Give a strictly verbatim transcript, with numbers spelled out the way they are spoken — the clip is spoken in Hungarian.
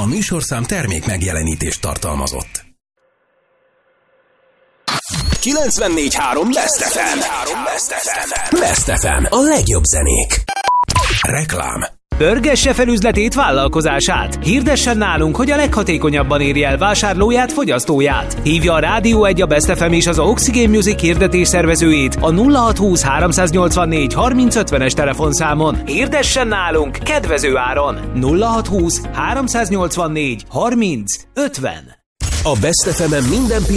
műsorszám termék megjelenítést tartalmazott. kilencvennégy három Best ef em. Best ef em. A legjobb zenék. Reklám. Pörgesse fel üzletét, vállalkozását. Hirdessen nálunk, hogy a leghatékonyabban érje el vásárlóját, fogyasztóját. Hívja a Rádió egy, a Best ef em és az Oxygen Music hirdetés szervezőjét a nulla hat húsz háromszáznyolcvannégy harminc ötvenes telefonszámon. Hirdessen nálunk kedvező áron. nulla hat húsz háromszáznyolcvannégy harminc ötven. A Best ef em-en minden